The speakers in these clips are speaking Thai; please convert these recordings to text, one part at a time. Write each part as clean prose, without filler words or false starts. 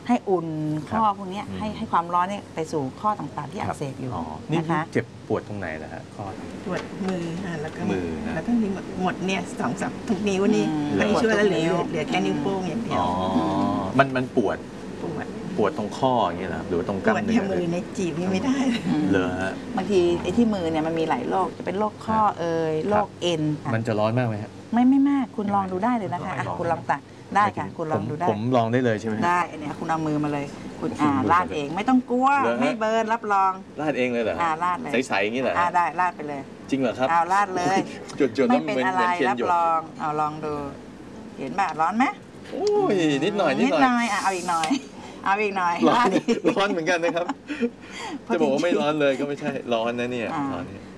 ให้อุ่นข้อพวกนี้ให้ความร้อนเนี่ยไปสู่ข้อต่างๆที่อักเสบอยู่นะคะเจ็บปวดตรงไหนล่ะฮะข้อปวดมือค่ะแล้วก็มือแล้วก็นี่หมดเนี่ย2-3ทุกนิ้วนี่ไม่ช่วยแล้วเหลือแค่นิ้วโป้งอย่างเดียวมันปวดตรงข้ออย่างเงี้ยเหรอหรือตรงกล้ามเนื้อมือในจีบนี่ไม่ได้เลยฮะบางทีไอ้ที่มือเนี่ยมันมีหลายโรคจะเป็นโรคข้อโรคเอ็นมันจะร้อนมากไหมฮะไม่มากคุณลองดูได้เลยนะคะคุณลองตักได้ค่ะคุณลองดูได้ผมลองได้เลยใช่ไหมได้เนี่ยคุณเอามือมาเลยคุณราดเองไม่ต้องกลัวไม่เบิร์นรับรองราดเองเลยเหรอราดเลยใสๆอย่างนี้เหรอได้ราดไปเลยจริงเหรอครับราดเลยจุดๆไม่เป็นอะไรรับรองลองดูเห็นแบบร้อนไหมโอ้ยนิดหน่อยเอาอีกหน่อยร้อนเหมือนกันนะครับจะบอกว่าไม่ร้อนเลยก็ไม่ใช่ร้อนนะเนี่ยร้อนนี่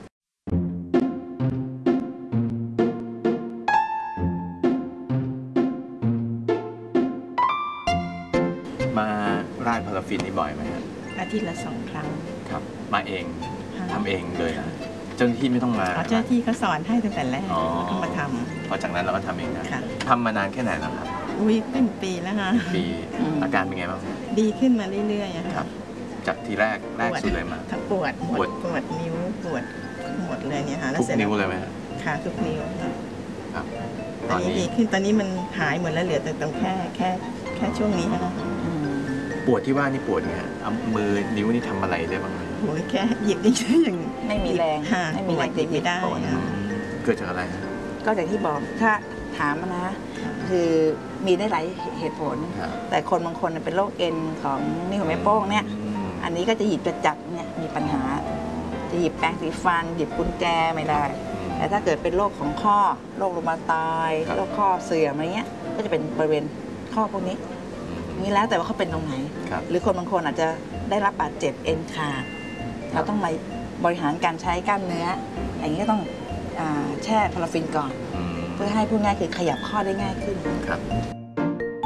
มาราดพาราฟินนี่บ่อยไหมครับอาทิตย์ละ2 ครั้งครับมาเองทำเองเลยนะเจ้าหน้าที่ไม่ต้องมาเจ้าหน้าที่เขาสอนให้ตั้งแต่แรกก็มาทำพอจากนั้นเราก็ทำเองนะทำมานานแค่ไหนแล้วครับเป็นปีแล้วค่ะปีอาการเป็นไงบ้างดีขึ้นมาเรื่อยๆครับจากทีแรกสุดเลยมาทั้งปวดนิ้วปวดหมดเลยเนี่ยค่ะทุกนิ้วเลยไหมค่ะทุกนิ้วครับตอนนี้ดีขึ้นตอนนี้มันหายหมดแล้วเหลือแต่ตรงแค่ช่วงนี้ค่ะปวดที่ว่านี่ปวดไงเอามือนิ้วนี่ทำอะไรได้บ้างไหมโอ้ยแค่หยิบนี่อย่างไม่มีแรงไม่มีแรงหยิบไม่ได้เกิดจากอะไรก็อย่างที่บอกถ้าถามนะคือมีได้หลายเหตุผลแต่คนบางคนเป็นโรคเอ็นของนิ้วหัวแม่โป้งเนี่ยอันนี้ก็จะหยิบจะจับเนี่ยมีปัญหาจะหยิบแปรงสีฟันหยิบกุญแจไม่ได้แต่ถ้าเกิดเป็นโรคของข้อโรครูมาตอยด์โรคข้อเสื่อมอะไรเงี้ยก็จะเป็นบริเวณข้อพวกนี้นี่แล้วแต่ว่าเขาเป็นตรงไหนหรือคนบางคนอาจจะได้รับบาดเจ็บเอ็นขาดเราต้องมาบริหารการใช้กล้ามเนื้ออย่างนี้ก็ต้องแช่พาราฟินก่อนเพื่อให้พูดง่ายคือขยับข้อได้ง่ายขึ้นครับ